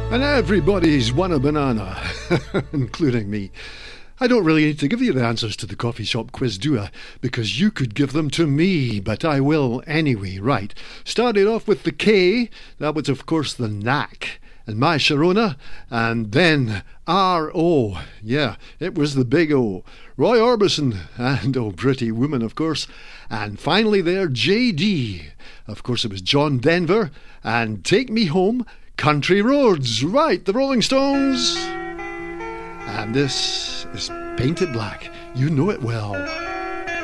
And everybody's won a banana, including me. I don't really need to give you the answers to the coffee shop quiz, do I? Because you could give them to me, but I will anyway. Right. Started off with the K. That was, of course, the knack. And my Sharona. And then R.O. Yeah, it was the big O. Roy Orbison. And Oh Pretty Woman, of course. And finally there, J.D. Of course, it was John Denver. And Take Me Home, Country Roads. Right, the Rolling Stones. And this is Painted Black. You know it well.